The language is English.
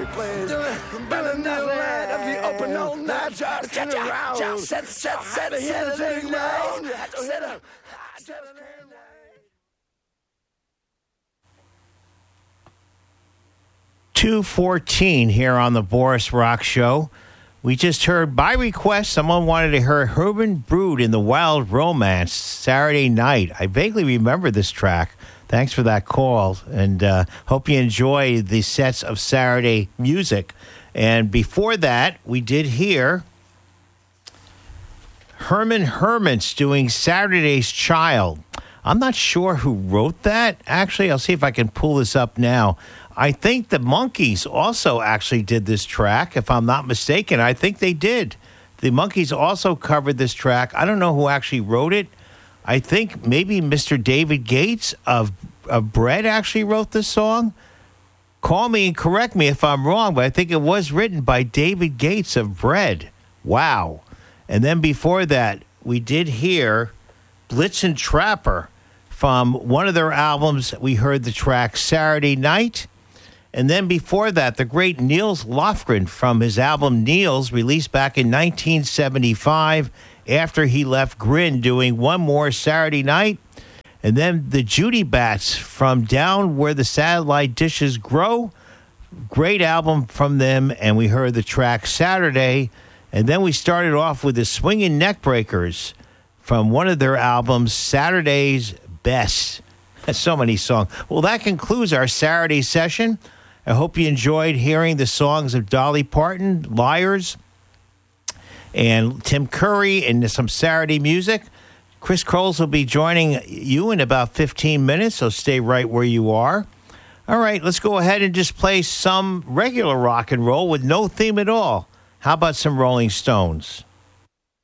every place. Better than that, if you open all night, just get around. Just set the thing down. 2:14 here on the Boris Rock Show. We just heard, by request, someone wanted to hear Herman Brood in the Wild Romance, Saturday Night. I vaguely remember this track. Thanks for that call, and hope you enjoy the sets of Saturday music. And before that, we did hear Herman Hermits doing Saturday's Child. I'm not sure who wrote that. Actually, I'll see if I can pull this up now. I think the Monkees also actually did this track, if I'm not mistaken. I think they did. The Monkees also covered this track. I don't know who actually wrote it. I think maybe Mr. David Gates of Bread actually wrote this song. Call me and correct me if I'm wrong, but I think it was written by David Gates of Bread. Wow. And then before that, we did hear Blitzen Trapper from one of their albums. We heard the track Saturday Night. And then before that, the great Niels Lofgren from his album Niels, released back in 1975 after he left Grin, doing One More Saturday Night. And then the Judy Bats from Down Where the Satellite Dishes Grow. Great album from them, and we heard the track Saturday. And then we started off with the Swingin' Neckbreakers from one of their albums, Saturday's Best. That's so many songs. Well, that concludes our Saturday session. I hope you enjoyed hearing the songs of Dolly Parton, Liars, and Tim Curry, and some Saturday music. Chris Coles will be joining you in about 15 minutes, so stay right where you are. All right, let's go ahead and just play some regular rock and roll with no theme at all. How about some Rolling Stones?